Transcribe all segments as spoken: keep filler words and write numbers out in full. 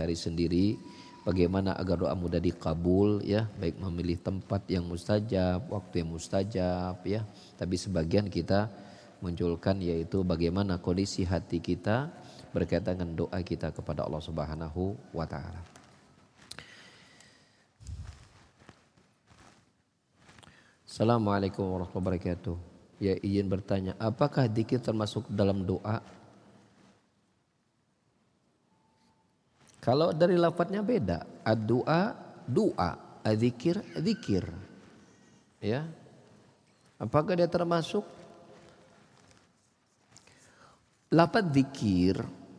cari sendiri bagaimana agar doa mudah dikabul ya, baik memilih tempat yang mustajab, waktu yang mustajab ya. Tapi sebagian kita munculkan yaitu bagaimana kondisi hati kita berkaitan dengan doa kita kepada Allah Subhanahu wa taala. Assalamualaikum warahmatullahi wabarakatuh. Ya, izin bertanya, apakah dzikir termasuk dalam doa? Kalau dari lafadznya beda. Ad-du'a, doa. Adzikir, dzikir. Ya. Apakah dia termasuk? Lafadz dzikir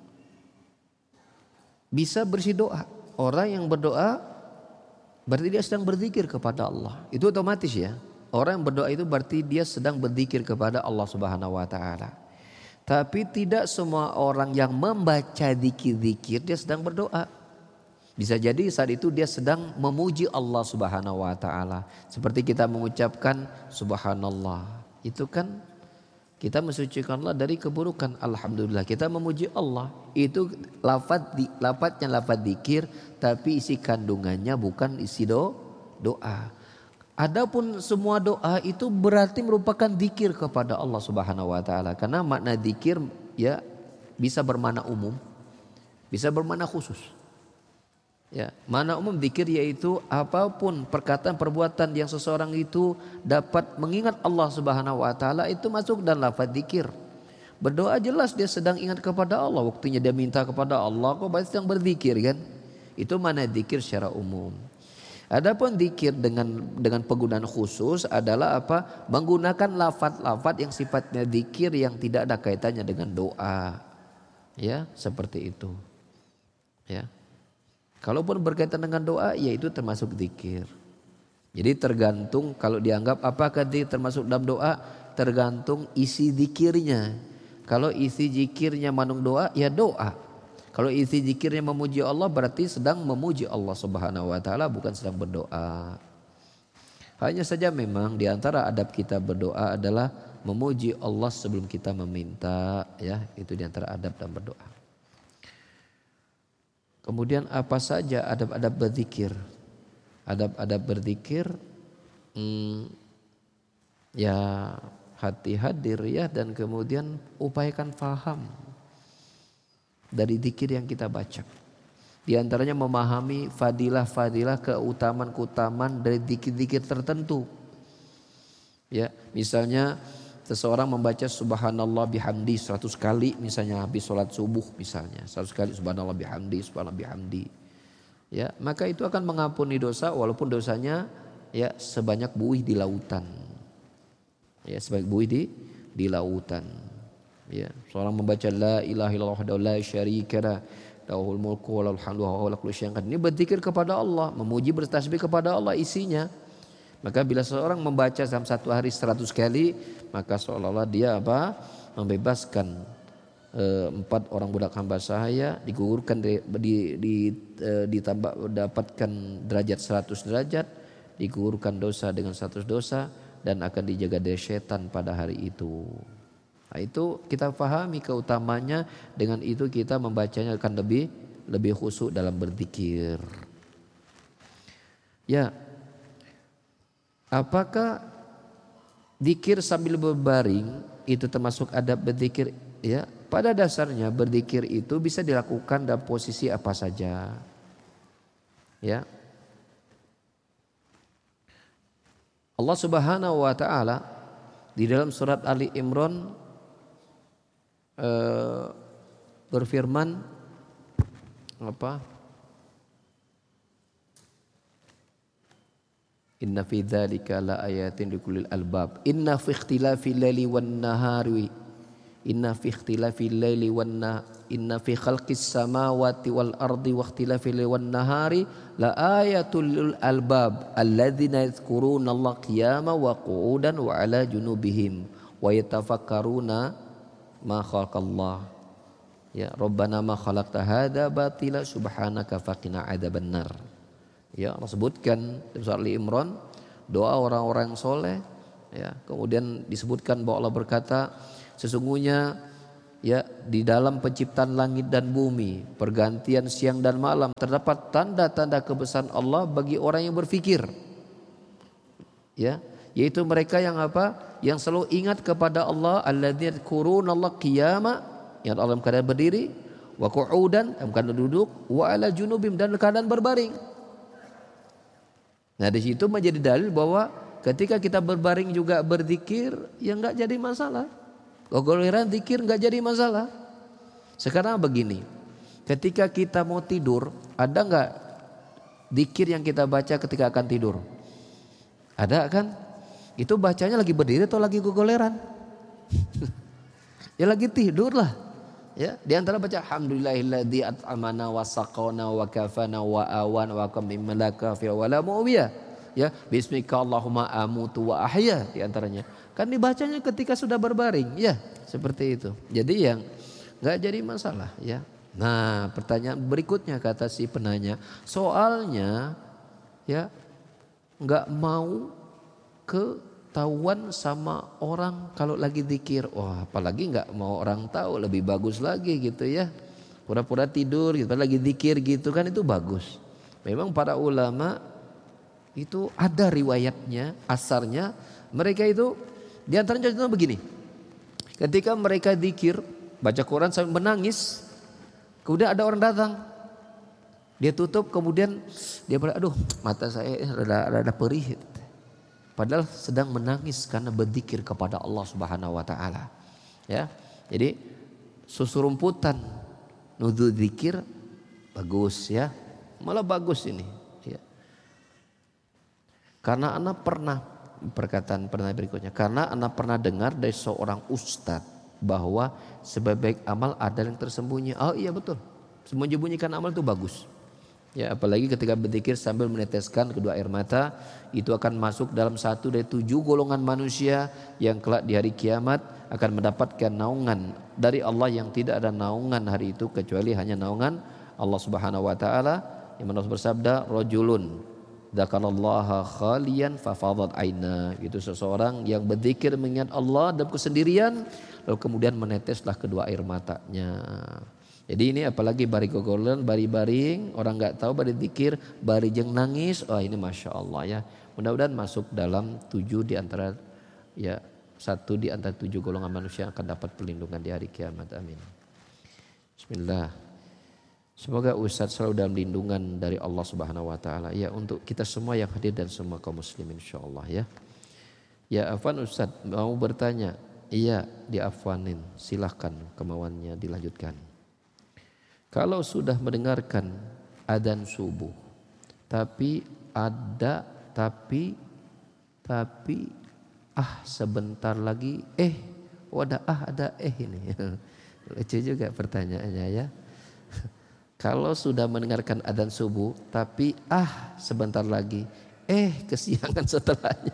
bisa berisi doa. Orang yang berdoa berarti dia sedang berzikir kepada Allah. Itu otomatis ya. Orang yang berdoa itu berarti dia sedang berzikir kepada Allah Subhanahu wa taala. Tapi tidak semua orang yang membaca zikir-zikir dia sedang berdoa. Bisa jadi saat itu dia sedang memuji Allah Subhanahu wa taala. Seperti kita mengucapkan subhanallah. Itu kan kita mensucikan Allah dari keburukan. Alhamdulillah kita memuji Allah. Itu lafaz di lafaznya lafaz zikir tapi isi kandungannya bukan isi do, doa. Adapun semua doa itu berarti merupakan zikir kepada Allah Subhanahu wa taala. Karena makna zikir ya bisa bermakna umum, bisa bermakna khusus. Ya, makna umum zikir yaitu apapun perkataan perbuatan yang seseorang itu dapat mengingat Allah Subhanahu wa taala itu masuk dalam lafaz zikir. Berdoa jelas dia sedang ingat kepada Allah, waktunya dia minta kepada Allah kok berarti sedang berzikir kan. Itu makna zikir secara umum. Adapun zikir dengan dengan penggunaan khusus adalah apa? Menggunakan lafaz-lafaz yang sifatnya zikir yang tidak ada kaitannya dengan doa. Ya, seperti itu. Ya. Kalaupun berkaitan dengan doa, ya itu termasuk zikir. Jadi tergantung kalau dianggap apakah dia termasuk dalam doa, tergantung isi zikirnya. Kalau isi zikirnya manung doa, ya doa. Kalau isi zikirnya memuji Allah berarti sedang memuji Allah Subhanahu wa taala bukan sedang berdoa. Hanya saja memang di antara adab kita berdoa adalah memuji Allah sebelum kita meminta ya, itu di antara adab dalam berdoa. Kemudian apa saja adab-adab berzikir? Adab-adab berzikir hmm, ya hati hadir ya dan kemudian upayakan faham dari zikir yang kita baca. Di antaranya memahami fadilah-fadilah keutamaan-keutamaan dari zikir-zikir tertentu. Ya, misalnya seseorang membaca subhanallah bihamdi seratus kali misalnya habis sholat subuh misalnya. seratus kali subhanallah bihamdi, subhanallah bihamdi. Ya, maka itu akan mengampuni dosa walaupun dosanya ya sebanyak buih di lautan. Ya, sebanyak buih di di lautan. Ya, seorang membaca la ilaha illallah wa la syarika lah, lahul mulku wa lahul hamdu wa huwa ala kulli syai'in qadir. Ini berzikir kepada Allah, memuji bertasbih kepada Allah isinya. Maka bila seorang membaca dalam satu hari seratus kali, maka seolah-olah dia apa? Membebaskan e, empat orang budak hamba sahaya, digugurkan di, di, di e, ditambah dapatkan derajat seratus derajat, digugurkan dosa dengan seratus dosa dan akan dijaga dari setan pada hari itu. Nah, itu kita pahami keutamanya, dengan itu kita membacanya akan lebih lebih khusyuk dalam berzikir. Ya. Apakah zikir sambil berbaring itu termasuk adab berzikir? Ya, pada dasarnya berzikir itu bisa dilakukan dalam posisi apa saja. Ya. Allah Subhanahu wa taala di dalam surat Ali Imran Uh, berfirman apa? Inna fi dzalika la ayatin likulil albab. Inna fi ikhtilafil laili wan nahari inna fi ikhtilafil laili wan inna fi khalqis samawati wal ardi wa ikhtilafil laili wan nahari la ayatul lil albab alladzina yadhkuruna Allah qiyaman wa qu'udan wa ala junubihim wa yatafakkaruna ma khalaqallah ya rabbana ma khalaqta hadza batila subhanaka faqina adzabannar. Ya, Allah sebutkan dalam surah Ali Imran doa orang-orang soleh ya, kemudian disebutkan bahwa Allah berkata sesungguhnya ya di dalam penciptaan langit dan bumi, pergantian siang dan malam, terdapat tanda-tanda kebesaran Allah bagi orang yang berfikir. Ya, yaitu mereka yang apa? Yang selalu ingat kepada Allah, alladzina yadhkurunallaha qiyama, yang dalam keadaan berdiri, wa qu'udan, dalam keadaan duduk, wa ala junubim, dan keadaan berbaring. Nah, di situ menjadi dalil bahwa ketika kita berbaring juga berzikir, ya enggak jadi masalah. Gogoleran zikir enggak jadi masalah. Sekarang begini, ketika kita mau tidur, ada enggak zikir yang kita baca ketika akan tidur? Ada kan? Itu bacanya lagi berdiri atau lagi gogoleran? Ya lagi tidur lah. Ya, di antara baca alhamdulillahilladzi at'amana wa saqana wa kafana wa awan wa kam min malaka fi wala mu'wiya. Ya, bismika Allahumma amutu wa ahya, di antaranya. Kan dibacanya ketika sudah berbaring, ya, seperti itu. Jadi yang enggak jadi masalah, ya. Nah, pertanyaan berikutnya kata si penanya, soalnya ya enggak mau ketahuan sama orang kalau lagi zikir. Wah, apalagi enggak mau orang tahu, lebih bagus lagi gitu ya. Pura-pura tidur gitu, lagi zikir gitu kan, itu bagus. Memang para ulama itu ada riwayatnya, asarnya mereka itu di antaranya contohnya begini. Ketika mereka zikir, baca Quran sambil menangis, kemudian ada orang datang. Dia tutup, kemudian dia bilang, aduh mata saya rada, rada perih. Padahal sedang menangis karena berzikir kepada Allah Subhanahu wa taala. Ya. Jadi susurumputan nudu zikir bagus ya. Malah bagus ini, ya. Karena anak pernah, perkataan pernah berikutnya, karena anak pernah dengar dari seorang ustadz bahwa sebaik-baik amal ada yang tersembunyi. Oh iya betul, sembunyi-bunyikan amal itu bagus. Ya, apalagi ketika berzikir sambil meneteskan kedua air mata, itu akan masuk dalam satu dari tujuh golongan manusia yang kelak di hari kiamat akan mendapatkan naungan dari Allah yang tidak ada naungan hari itu kecuali hanya naungan Allah Subhanahu wa taala. Yang mana bersabda, rajulun dzakarallaha khalian fafadat aina, itu seseorang yang berzikir mengingat Allah dalam kesendirian lalu kemudian meneteslah kedua air matanya. Jadi ini apalagi bari gogolan, bari baring, orang nggak tahu bari zikir, bari jeng nangis, wah ini masya Allah ya. Mudah-mudahan masuk dalam tujuh di antara ya satu di antara tujuh golongan manusia yang akan dapat perlindungan di hari kiamat. Amin. Bismillah. Semoga Ustadz selalu dalam lindungan dari Allah Subhanahu wa taala. Ya, untuk kita semua yang hadir dan semua kaum muslimin insyaallah ya. Ya, afwan Ustadz mau bertanya. Iya, diafwanin. Silahkan kemauannya dilanjutkan. Kalau sudah mendengarkan adzan subuh, tapi ada tapi tapi ah sebentar lagi eh wadah ah ada eh ini. Lucu juga pertanyaannya ya. Kalau sudah mendengarkan adzan subuh tapi ah sebentar lagi eh kesiangan setelahnya.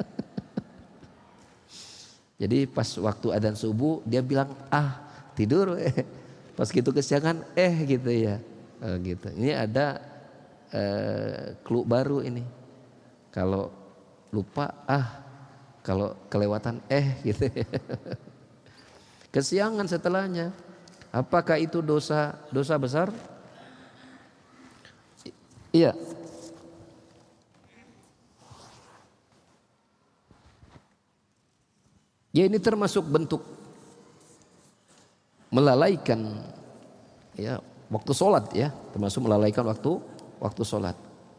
Jadi pas waktu adzan subuh dia bilang ah tidur eh. Pas gitu kesiangan eh gitu ya. E, gitu. Ini ada eh, clue baru ini. Kalau lupa ah, kalau kelewatan eh gitu. Kesiangan setelahnya. Apakah itu dosa dosa besar? Iya. Ya ini termasuk bentuk melalaikan ya waktu sholat ya, termasuk melalaikan waktu waktu sholat.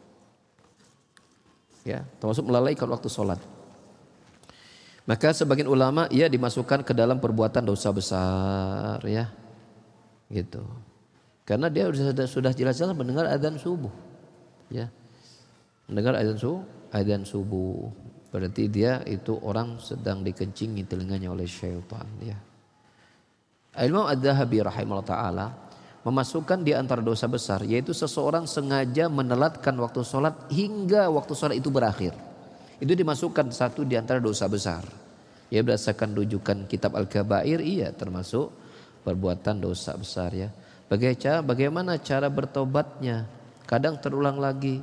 Ya, termasuk melalaikan waktu sholat. Maka sebagian ulama ia dimasukkan ke dalam perbuatan dosa besar ya. Gitu. Karena dia sudah sudah jelas-jelas mendengar adzan subuh. Ya. Mendengar adzan subuh, adzan subuh. Berarti dia itu orang sedang dikencingi telinganya oleh syaitan ya. Imam Adz-Dzahabi rahimahullah taala memasukkan di antara dosa besar yaitu seseorang sengaja menelatkan waktu sholat hingga waktu sholat itu berakhir. Itu dimasukkan satu di antara dosa besar. Ya berdasarkan rujukan kitab Al-Kabair, iya termasuk perbuatan dosa besar ya. Bagaimana, bagaimana cara bertobatnya? Kadang terulang lagi.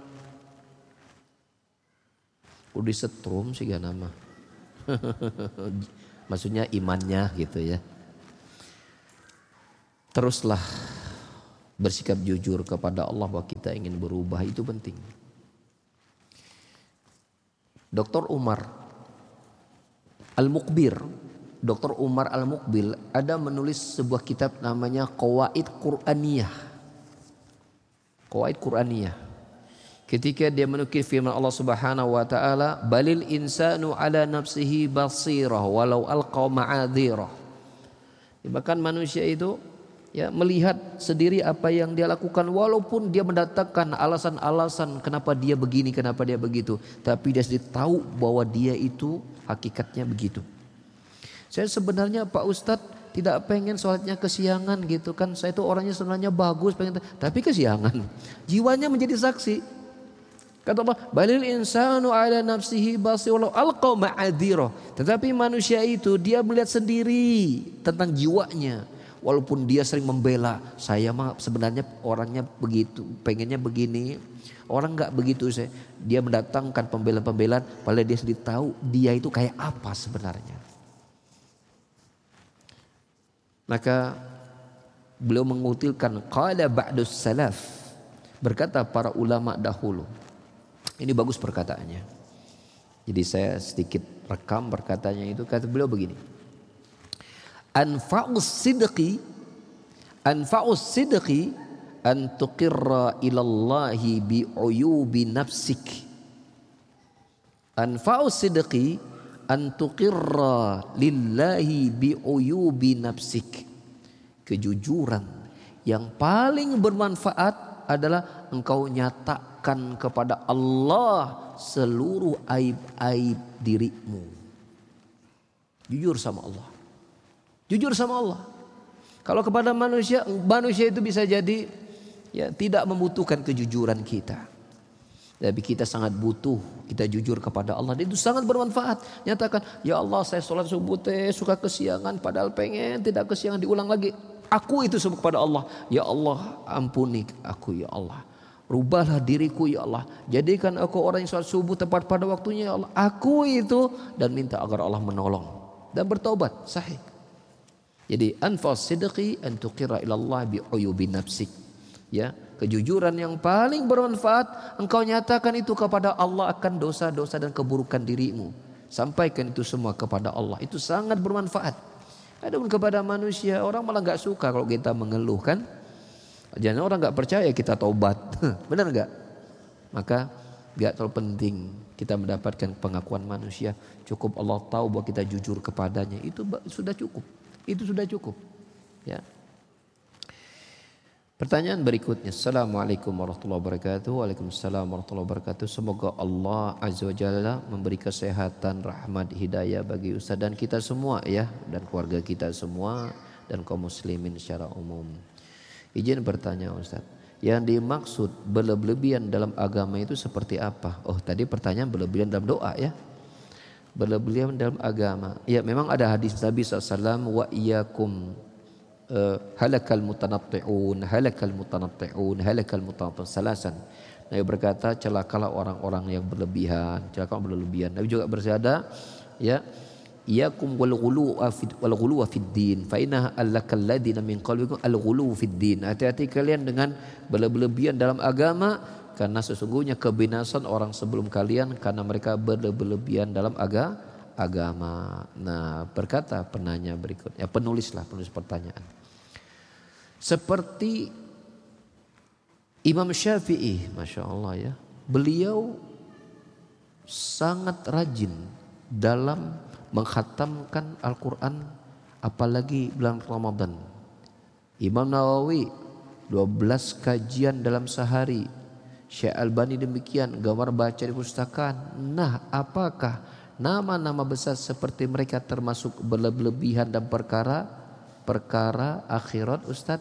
Udah setrum sih gak nama. Maksudnya imannya gitu ya. teruslah bersikap jujur kepada Allah bahwa kita ingin berubah, itu penting. Doktor Umar Al-Muqbir, Doktor Umar Al-Muqbil ada menulis sebuah kitab namanya Qawaid Qur'aniyah. Qawaid Qur'aniyah. Ketika dia menukil firman Allah Subhanahu wa taala, balil insanu ala nafsihi basirah walau alqa ma'adhirah. Bahkan manusia itu ya melihat sendiri apa yang dia lakukan, walaupun dia mendatangkan alasan-alasan kenapa dia begini, kenapa dia begitu, tapi dia sendiri tahu bahwa dia itu hakikatnya begitu. Saya sebenarnya Pak Ustadz tidak pengen sholatnya kesiangan gitu kan, saya itu orangnya sebenarnya bagus, pengen, tapi kesiangan. Jiwanya menjadi saksi. Kata Allah, balil insanu ala nafsihi basirah alqa ma'adhirah. Tetapi manusia itu dia melihat sendiri tentang jiwanya. Walaupun dia sering membela, saya mah sebenarnya orangnya begitu, pengennya begini. Orang enggak begitu saya. Dia mendatangkan pembelaan-pembelaan, padahal dia sendiri tahu dia itu kayak apa sebenarnya. Maka beliau mengutilkan qala ba'dus salaf, berkata para ulama dahulu. Ini bagus perkataannya. Jadi saya sedikit rekam perkataannya itu. Kata beliau begini. Anfa'us sidqi Anfa'us sidqi an tuqirra ilallahi bi'uyubi nafsik. Anfa'us sidqi an tuqirra lillahi bi'uyubi nafsik. Kejujuran yang paling bermanfaat adalah engkau nyatakan kepada Allah seluruh aib-aib dirimu. Jujur sama Allah. Jujur sama Allah. Kalau kepada manusia, manusia itu bisa jadi ya tidak membutuhkan kejujuran kita. Tapi kita sangat butuh, kita jujur kepada Allah. Itu sangat bermanfaat. Nyatakan, ya Allah saya sholat subuh teh suka kesiangan, padahal pengen tidak kesiangan, diulang lagi. Aku itu semua kepada Allah. Ya Allah ampuni aku ya Allah. Rubahlah diriku ya Allah. Jadikan aku orang yang sholat subuh tepat pada waktunya ya Allah. Aku itu, dan minta agar Allah menolong. Dan bertobat sahih. Jadi anfas sidqi an tuqira ilallah bi uyubi nafsik. Ya, kejujuran yang paling bermanfaat engkau nyatakan itu kepada Allah akan dosa-dosa dan keburukan dirimu. Sampaikan itu semua kepada Allah. Itu sangat bermanfaat. Adapun kepada manusia, orang malah gak suka kalau kita mengeluh kan. Jangan orang gak percaya kita taubat. Benar gak? Maka gak terlalu penting kita mendapatkan pengakuan manusia. Cukup Allah tahu bahwa kita jujur kepadanya. Itu sudah cukup. Itu sudah cukup. Ya. Pertanyaan berikutnya. Assalamualaikum warahmatullahi wabarakatuh. Waalaikumsalam warahmatullahi wabarakatuh. Semoga Allah Azza wa Jalla memberi kesehatan, rahmat, hidayah bagi Ustaz dan kita semua ya, dan keluarga kita semua dan kaum muslimin secara umum. Izin bertanya Ustaz, yang dimaksud berlebihan dalam agama itu seperti apa? Oh tadi pertanyaan berlebihan dalam doa ya. Berlebihan dalam agama. Ya memang ada hadis Nabi sallallahu alaihi wasallam, wa iyyakum Uh, halakal mutanatti'un halakal mutanatti'un halakal mutanatti'un salasan. Nabi berkata celakalah orang-orang yang berlebihan, celakalah berlebihan. Nabi juga bersabda ya, iyakum wal ghulu wal ghulu fid din fa inna allakal ladina min qalbikum al ghulu fid din. Hati-hati kalian dengan berlebihan dalam agama, karena sesungguhnya kebinasan orang sebelum kalian karena mereka berlebihan dalam agama. agama. Nah, berkata penanya berikutnya, penulislah penulis pertanyaan. Seperti Imam Syafi'i, Masya Allah ya, beliau sangat rajin dalam mengkhatamkan Al-Quran, apalagi bulan Ramadan. Imam Nawawi dua belas kajian dalam sehari. Syekh Albani demikian, gambar baca di perpustakaan. Nah, apakah nama-nama besar seperti mereka termasuk berlebihan dan perkara perkara akhirat Ustaz?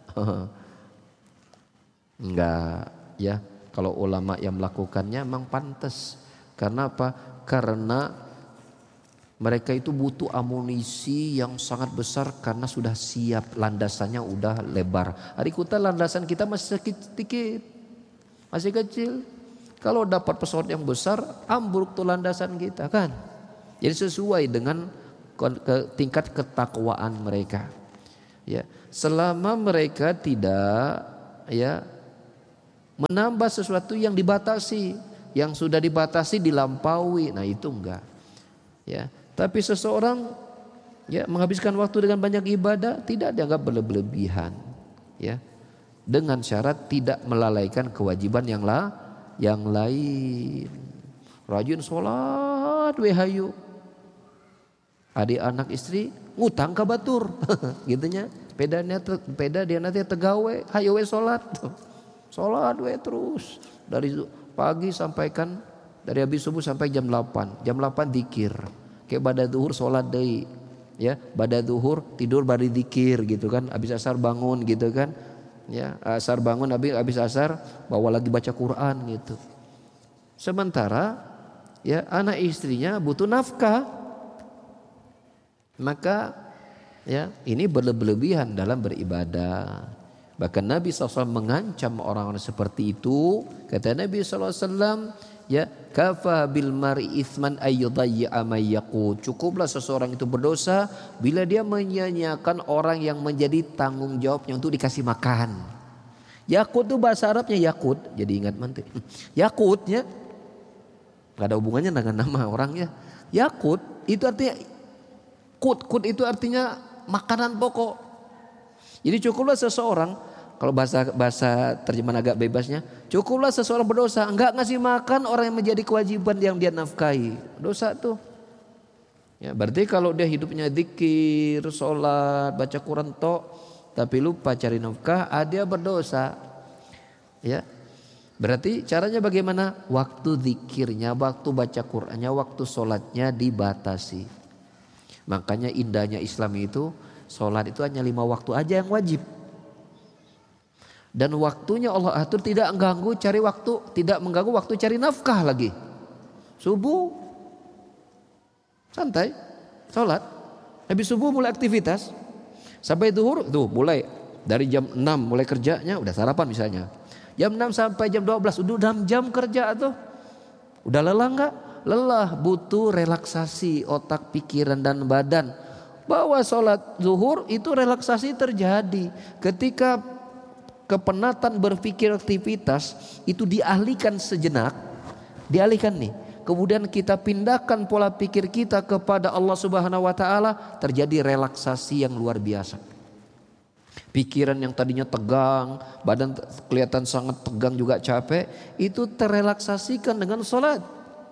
Enggak ya. Kalau ulama yang melakukannya memang pantas. Karena apa? Karena mereka itu butuh amunisi yang sangat besar karena sudah siap, landasannya udah lebar. Hari kita landasan kita masih sedikit, masih kecil. Kalau dapat pesawat yang besar, ambruk tuh landasan kita kan. Jadi sesuai dengan tingkat ketakwaan mereka. Ya, selama mereka tidak ya menambah sesuatu yang dibatasi, yang sudah dibatasi dilampaui, nah itu enggak. Ya, tapi seseorang ya menghabiskan waktu dengan banyak ibadah tidak dianggap berlebihan, ya. Dengan syarat tidak melalaikan kewajiban yang la, yang lain. Rajin sholat we hayu. Adik anak istri ngutang ka batur. Gitunya. Pedanya peda dia nanti tegawe, hayu we sholat. Sholat we terus dari pagi sampai kan dari habis subuh sampai jam delapan. Jam delapan dikir. Kayak pada duhur sholat deui. Ya, pada duhur tidur bari dikir gitu kan. Habis asar bangun gitu kan. Ya, asar bangun habis habis asar bawa lagi baca Quran gitu. Sementara ya anak istrinya butuh nafkah. Maka ya ini berlebihan dalam beribadah. Bahkan Nabi shallallahu alaihi wasallam mengancam orang-orang seperti itu. Kata Nabi shallallahu alaihi wasallam, ya kafa bil mar'i itsman ayyudayya may yaqut. Cukuplah seseorang itu berdosa bila dia menyia-nyiakan orang yang menjadi tanggung jawabnya untuk dikasih makan. Yakut itu bahasa Arabnya yakut, jadi ingat nanti. Yakutnya nggak ada hubungannya dengan nama orangnya. Yakut itu artinya kut, kut itu artinya makanan pokok. Jadi cukuplah seseorang, kalau bahasa bahasa terjemahan agak bebasnya, cukuplah seseorang berdosa enggak ngasih makan orang yang menjadi kewajiban yang dia nafkahi. Dosa tuh. Ya, berarti kalau dia hidupnya dzikir, sholat, baca Quran tok, tapi lupa cari nafkah, ah, dia berdosa. Ya. Berarti caranya bagaimana? Waktu zikirnya, waktu baca Qurannya, waktu sholatnya dibatasi. Makanya indahnya Islam itu, sholat itu hanya lima waktu aja yang wajib. Dan waktunya Allah atur tidak mengganggu cari waktu, tidak mengganggu waktu cari nafkah lagi. Subuh santai, sholat. Habis subuh mulai aktivitas. Sampai zuhur tuh mulai dari jam enam mulai kerjanya, udah sarapan misalnya. Jam enam sampai jam dua belas udah enam jam kerja tuh. Udah lelah enggak? Lelah, butuh relaksasi otak, pikiran dan badan. Bahwa sholat zuhur itu relaksasi terjadi ketika kepenatan berpikir aktivitas itu dialihkan sejenak, dialihkan nih. Kemudian kita pindahkan pola pikir kita kepada Allah Subhanahu wa taala, terjadi relaksasi yang luar biasa. Pikiran yang tadinya tegang, badan kelihatan sangat tegang juga capek, itu terrelaksasikan dengan sholat.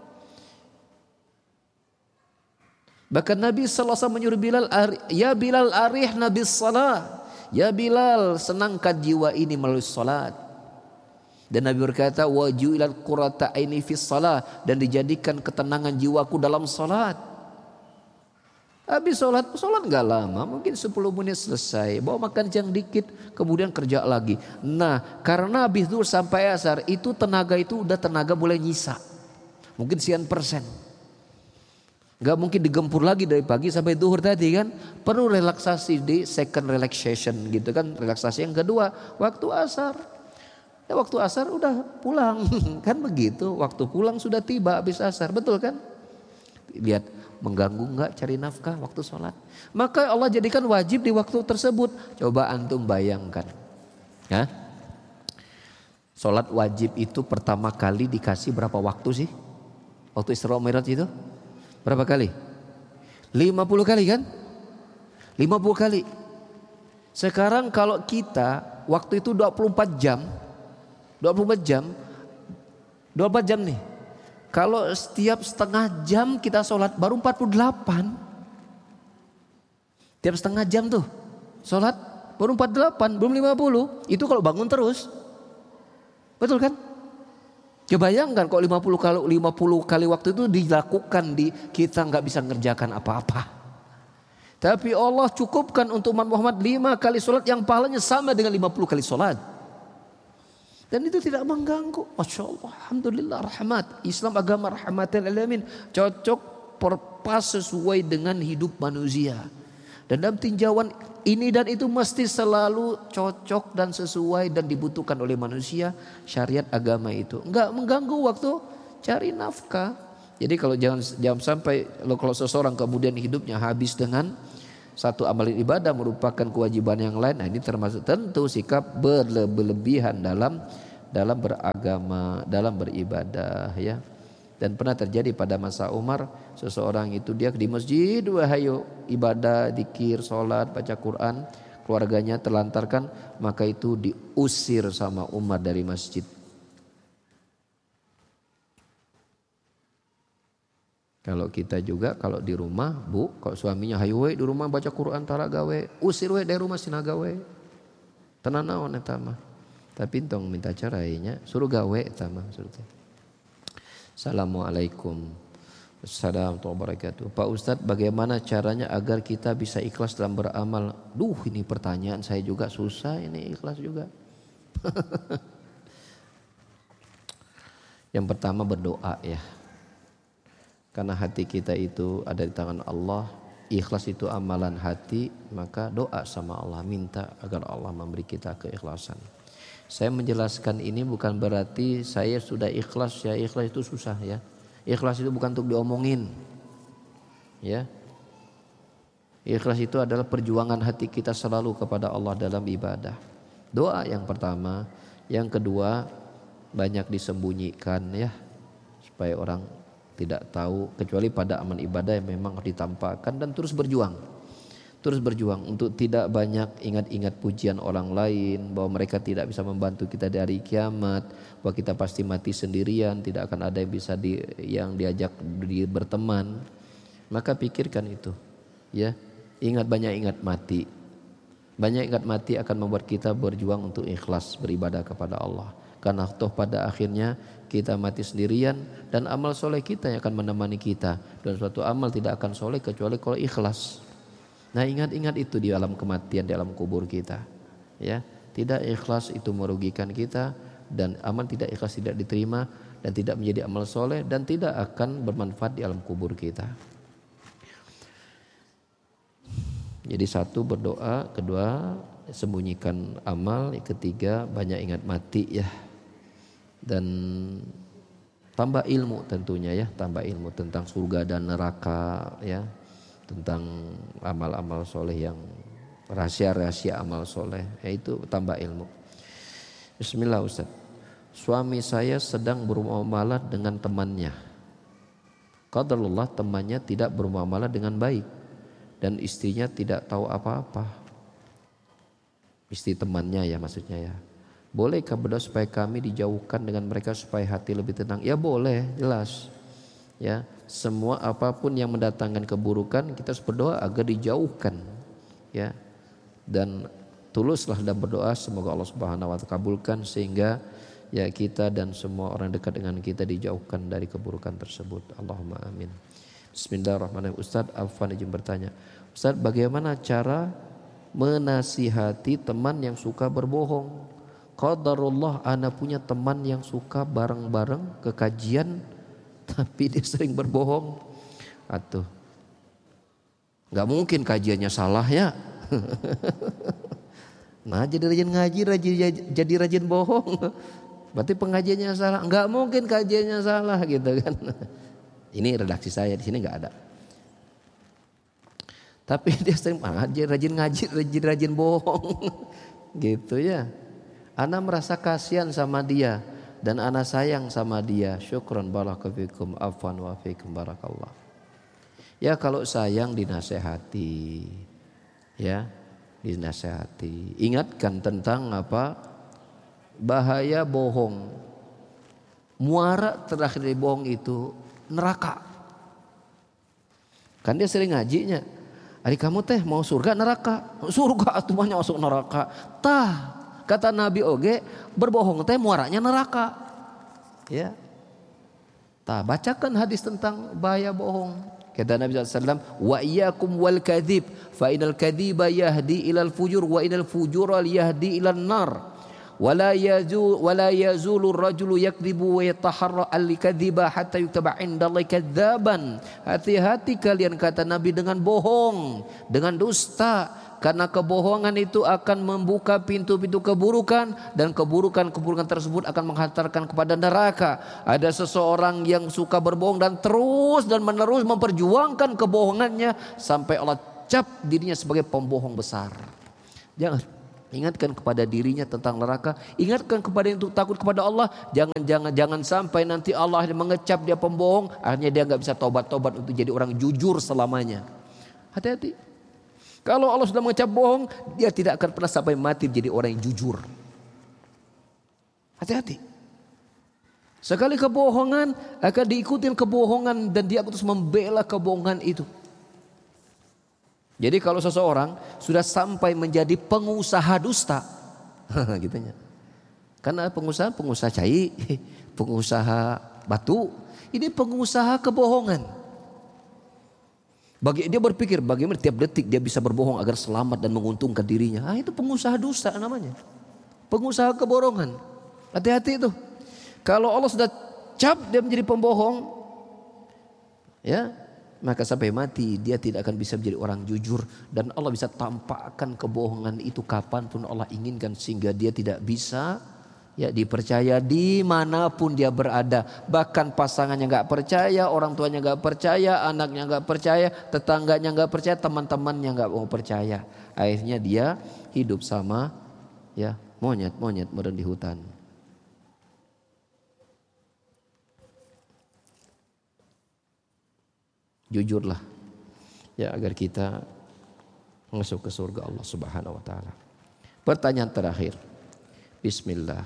Bahkan Nabi sallallahu alaihi wasallam menyuruh Bilal, ya Bilal arihna bis salah. Ya Bilal, senangkan jiwa ini melalui sholat. Dan Nabi berkata, wajulat qurrata aini fis salah, dan dijadikan ketenangan jiwaku dalam salat. Habis salat, salat enggak lama, mungkin sepuluh menit selesai. Bawa makan siang dikit, kemudian kerja lagi. Nah, karena habis zuhur sampai asar itu tenaga itu udah tenaga boleh nyisa. Mungkin sekian persen. Enggak mungkin digempur lagi dari pagi sampai zuhur tadi kan. Perlu relaksasi di second relaxation gitu kan. Relaksasi yang kedua, waktu asar. Ya waktu asar udah pulang kan begitu, waktu pulang sudah tiba habis asar, betul kan? Lihat mengganggu enggak cari nafkah waktu sholat. Maka Allah jadikan wajib di waktu tersebut. Coba antum bayangkan, ya, sholat wajib itu pertama kali dikasih berapa waktu sih? Waktu Isra Mi'raj itu berapa kali? lima puluh kali kan? lima puluh kali. Sekarang kalau kita waktu itu dua puluh empat jam. dua puluh empat jam, dua puluh empat jam nih. Kalau setiap setengah jam kita sholat baru empat puluh delapan. Tiap setengah jam tuh sholat baru empat puluh delapan, belum lima puluh. Itu kalau bangun terus. Betul kan? Coba bayangkan kalau lima puluh kali lima puluh kali waktu itu dilakukan di kita nggak bisa ngerjakan apa-apa. Tapi Allah cukupkan untuk umat Muhammad lima kali sholat yang pahalanya sama dengan lima puluh kali sholat. Dan itu tidak mengganggu. Masya Allah, alhamdulillah, rahmat. Islam agama rahmatan lil alamin, cocok pas sesuai dengan hidup manusia. Dan dalam tinjauan ini dan itu mesti selalu cocok dan sesuai dan dibutuhkan oleh manusia syariat agama itu. Enggak mengganggu waktu cari nafkah. Jadi kalau jangan jangan sampai kalau seseorang kemudian hidupnya habis dengan satu amal ibadah merupakan kewajiban yang lain. Nah, ini termasuk tentu sikap berlebihan dalam dalam beragama, dalam beribadah ya. Dan pernah terjadi pada masa Umar, seseorang itu dia di masjid, wahyu ibadah, zikir, salat, baca Quran, keluarganya terlantarkan, maka itu diusir sama Umar dari masjid. Kalau kita juga kalau di rumah, Bu, kalau suaminya hayu we di rumah baca Quran tara gawe, usir we dari rumah sina gawe. Tenan naon eta mah. Tapi entong minta caranya suruh gawe eta mah maksudnya. Assalamualaikum Assalamualaikum warahmatullahi wabarakatuh. Pak Ustadz, bagaimana caranya agar kita bisa ikhlas dalam beramal? Duh, ini pertanyaan saya juga susah ini, ikhlas juga. Yang pertama berdoa ya. Karena hati kita itu ada di tangan Allah. Ikhlas itu amalan hati, maka doa sama Allah, minta agar Allah memberi kita keikhlasan. Saya menjelaskan ini bukan berarti saya sudah ikhlas ya, ikhlas itu susah ya. Ikhlas itu bukan untuk diomongin. Ya. Ikhlas itu adalah perjuangan hati kita selalu kepada Allah dalam ibadah. Doa yang pertama, yang kedua banyak disembunyikan ya, supaya orang tidak tahu, kecuali pada amal ibadah yang memang harus ditampakkan, dan terus berjuang. Terus berjuang untuk tidak banyak ingat-ingat pujian orang lain, bahwa mereka tidak bisa membantu kita di hari kiamat, bahwa kita pasti mati sendirian, tidak akan ada yang bisa di, yang diajak di, berteman. Maka pikirkan itu, ya. Ingat, banyak ingat mati. Banyak ingat mati akan membuat kita berjuang untuk ikhlas beribadah kepada Allah. Karena toh pada akhirnya kita mati sendirian, dan amal soleh kita yang akan menemani kita. Dan suatu amal tidak akan soleh kecuali kalau ikhlas. Nah, ingat-ingat itu di alam kematian, di alam kubur kita. Ya, tidak ikhlas itu merugikan kita, dan amal tidak ikhlas tidak diterima dan tidak menjadi amal soleh, dan tidak akan bermanfaat di alam kubur kita. Jadi satu berdoa, kedua sembunyikan amal, ketiga banyak ingat mati ya, dan tambah ilmu tentunya ya, tambah ilmu tentang surga dan neraka ya, tentang amal-amal soleh yang rahasia-rahasia amal soleh, yaitu tambah ilmu. Bismillah Ustaz. Suami saya sedang bermuamalah dengan temannya. Qadarullah, temannya tidak bermuamalah dengan baik, dan istrinya tidak tahu apa-apa. Istri temannya ya maksudnya ya. Bolehkah berdoa supaya kami dijauhkan dengan mereka supaya hati lebih tenang? Ya boleh, jelas. Ya, semua apapun yang mendatangkan keburukan kita harus berdoa agar dijauhkan. Ya. Dan tuluslah dalam berdoa, semoga Allah Subhanahu wa taala kabulkan sehingga ya kita dan semua orang dekat dengan kita dijauhkan dari keburukan tersebut. Allahumma amin. Bismillahirrahmanirrahim. Ustaz Afwan izin bertanya. Ustaz, bagaimana cara menasihati teman yang suka berbohong? Qadarullah, ana punya teman yang suka bareng-bareng ke kajian tapi dia sering berbohong. Atuh, nggak mungkin kajiannya salah ya. Nah, jadi rajin ngaji, rajin, jadi rajin bohong. Berarti pengajiannya salah. Nggak mungkin kajiannya salah gitu kan. Ini redaksi saya, di sini nggak ada. Tapi dia sering ngaji, rajin ngaji, rajin rajin bohong, gitu ya. Ana merasa kasihan sama dia dan ana sayang sama dia. Syukron barakallahu afwan wa fikum barakallah. Ya kalau sayang dinasehati, ya dinasehati. Ingatkan tentang apa? Bahaya bohong. Muara terakhir dari bohong itu neraka. Kan dia sering ngajinya. Ari kamu teh mau surga neraka? Surga atuh mah masuk neraka. Tah, kata Nabi oge berbohong teh muaranya neraka. Ya. Tah, bacakan hadis tentang bahaya bohong. Kata Nabi sallallahu alaihi wasallam, "Wa iyyakum wal kadzib, fa inal kadziba yahdi ilal fujur wa inal fujura yahdi ilan nar." Wala yazul wala yazulur rajulu yakdzibu wa yataharra al-kadziba hatta yuktaba indallahi kadzaban. Hati-hati kalian kata Nabi dengan bohong, dengan dusta, karena kebohongan itu akan membuka pintu-pintu keburukan dan keburukan-keburukan tersebut akan menghantarkan kepada neraka. Ada seseorang yang suka berbohong dan terus dan menerus memperjuangkan kebohongannya sampai Allah cap dirinya sebagai pembohong besar. Jangan. Ingatkan kepada dirinya tentang neraka, ingatkan kepada yang untuk takut kepada Allah. Jangan jangan jangan sampai nanti Allah mengecap dia pembohong, akhirnya dia nggak bisa tobat-tobat untuk jadi orang jujur selamanya. Hati-hati. Kalau Allah sudah mengecap bohong, dia tidak akan pernah sampai mati jadi orang yang jujur. Hati-hati. Sekali kebohongan akan diikutin kebohongan dan dia terus membela kebohongan itu. Jadi kalau seseorang sudah sampai menjadi pengusaha dusta, gitunya. Karena pengusaha pengusaha cai, pengusaha batu, ini pengusaha kebohongan. Bagi dia berpikir bagaimana tiap detik dia bisa berbohong agar selamat dan menguntungkan dirinya. Ah, itu pengusaha dusta namanya. Pengusaha kebohongan. Hati-hati itu. Kalau Allah sudah cap dia menjadi pembohong, ya, maka sampai mati dia tidak akan bisa menjadi orang jujur. Dan Allah bisa tampakkan kebohongan itu kapanpun Allah inginkan, sehingga dia tidak bisa ya dipercaya dimanapun dia berada. Bahkan pasangannya gak percaya, orang tuanya gak percaya, anaknya gak percaya, tetangganya gak percaya, teman-temannya gak mau percaya. Akhirnya dia hidup sama ya monyet-monyet meren di hutan. Jujurlah ya agar kita masuk ke surga Allah Subhanahu wa taala. Pertanyaan terakhir. Bismillah.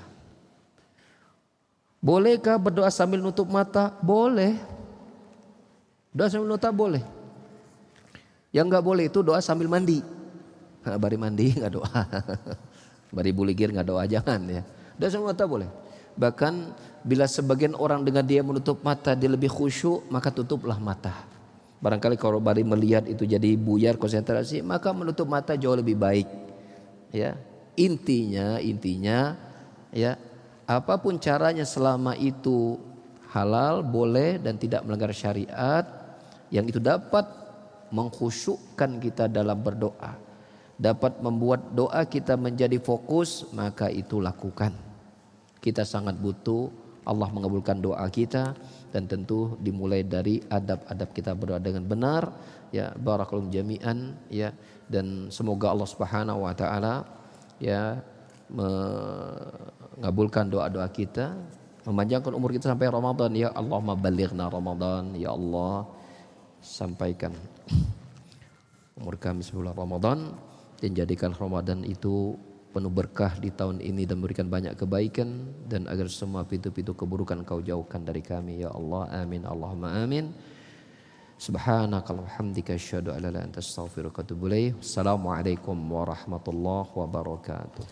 Bolehkah berdoa sambil nutup mata? Boleh. Doa sambil nutup boleh. Yang enggak boleh itu doa sambil mandi. Nah, bari mandi enggak doa. Bari buligir enggak doa, jangan ya. Doa sambil mata boleh. Bahkan bila sebagian orang dengan dia menutup mata dia lebih khusyuk, maka tutuplah mata. Barangkali kalau bari melihat itu jadi buyar konsentrasi, maka menutup mata jauh lebih baik. Ya, intinya intinya ya, apapun caranya selama itu halal, boleh dan tidak melanggar syariat, yang itu dapat mengkhusyukkan kita dalam berdoa, dapat membuat doa kita menjadi fokus, maka itu lakukan. Kita sangat butuh Allah mengabulkan doa kita, dan tentu dimulai dari adab-adab kita berdoa dengan benar ya. Barakallahu jami'an ya, dan semoga Allah Subhanahu wa taala ya mengabulkan doa-doa kita, memanjangkan umur kita sampai Ramadan ya. Allahumma balighna Ramadan ya Allah, sampaikan umur kami sebelum Ramadan, dan jadikan Ramadan itu penuh berkah di tahun ini dan memberikan banyak kebaikan, dan agar semua pintu-pintu keburukan Kau jauhkan dari kami ya Allah. Amin Allahumma amin. Subhanakallahumma hamdika asyhadu an la ilaha illa anta astaghfiruka wa atubu ilaik. Assalamualaikum warahmatullahi wabarakatuh.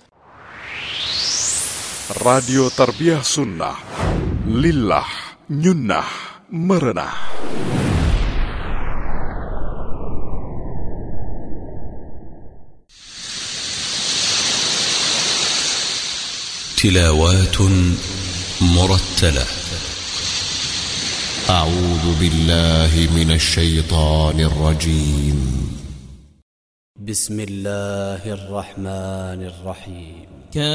Radio Tarbiyah Sunnah Lillah Nyunnah Merenah. تلاوات مرتلة. أعوذ بالله من الشيطان الرجيم. بسم الله الرحمن الرحيم.